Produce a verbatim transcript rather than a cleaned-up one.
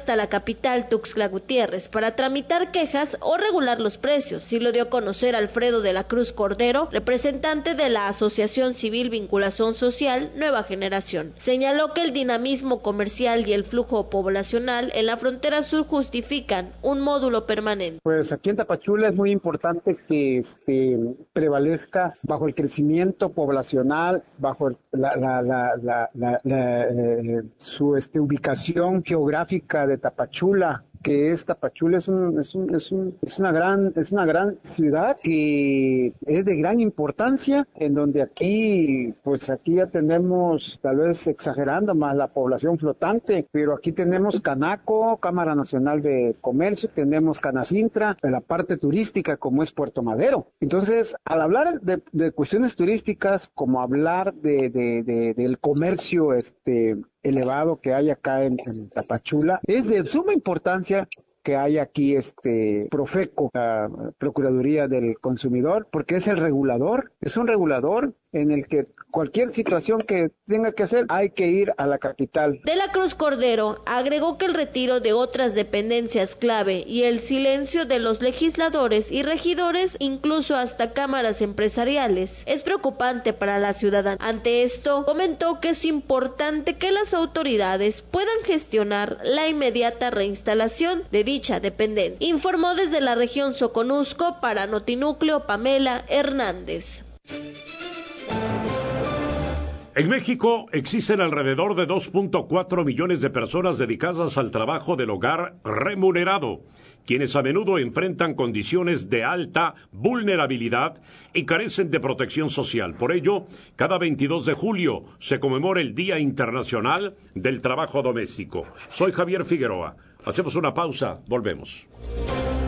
hasta la capital Tuxtla Gutiérrez para tramitar quejas o regular los precios. Sí lo dio a conocer Alfredo de la Cruz Cordero, representante de la Asociación Civil Vinculación Social Nueva Generación. Señaló que el dinamismo comercial y el flujo poblacional en la frontera sur justifican un módulo permanente. Pues aquí en Tapachula es muy importante que este, prevalezca bajo el crecimiento poblacional, bajo el, la, la, la, la, la, la eh, su este, ubicación geográfica de Tapachula, que es Tapachula es un, es un, es un, es una gran, es una gran ciudad que es de gran importancia, en donde aquí, pues aquí ya tenemos, tal vez exagerando más la población flotante, pero aquí tenemos Canaco, Cámara Nacional de Comercio, tenemos Canacintra, en la parte turística como es Puerto Madero. Entonces, al hablar de, de cuestiones turísticas, como hablar de, de, de del comercio, este, elevado que hay acá en, en Tapachula, es de suma importancia que hay aquí este Profeco, la Procuraduría del Consumidor, porque es el regulador, es un regulador en el que cualquier situación que tenga que hacer hay que ir a la capital. De la Cruz Cordero agregó que el retiro de otras dependencias clave y el silencio de los legisladores y regidores, incluso hasta cámaras empresariales, es preocupante para la ciudadanía. Ante esto, comentó que es importante que las autoridades puedan gestionar la inmediata reinstalación de dicha dependencia. Informó desde la región Soconusco para Notinúcleo Pamela Hernández. En México existen alrededor de dos punto cuatro millones de personas dedicadas al trabajo del hogar remunerado, quienes a menudo enfrentan condiciones de alta vulnerabilidad y carecen de protección social. Por ello, cada veintidós de julio se conmemora el Día Internacional del Trabajo Doméstico. Soy Javier Figueroa. Hacemos una pausa, volvemos.